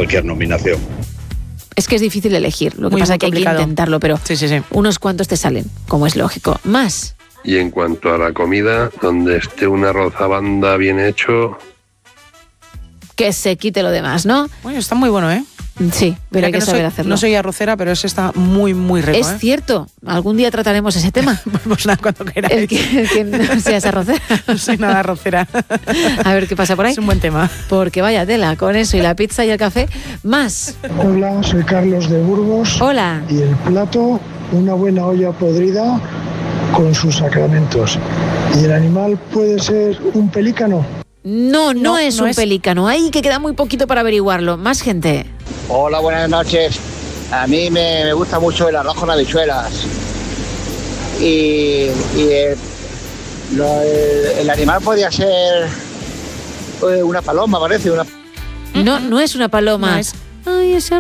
cualquier nominación. Es que es difícil elegir, lo que pasa es que hay que intentarlo, pero sí. unos cuantos te salen, como es lógico. Más. Y en cuanto a la comida, donde esté un arroz a banda bien hecho... Que se quite lo demás, ¿no? Bueno, está muy bueno, ¿eh? Sí, pero hay que saber hacerlo. No soy arrocera, pero ese está muy, muy rico. Es cierto, algún día trataremos ese tema. Pues nada, cuando queráis. El que no seas arrocera. No soy nada arrocera. A ver qué pasa por ahí. Es un buen tema. Porque vaya tela, con eso y la pizza y el café, más. Hola, soy Carlos de Burgos. Hola. Y el plato, una buena olla podrida con sus sacramentos. ¿Y el animal puede ser un pelícano? No es un pelícano. Ahí que queda muy poquito para averiguarlo. Más gente. Hola, buenas noches. A mí me gusta mucho el arroz con habichuelas. Y el animal podría ser una paloma, parece. No es una paloma. No es. Ay, ese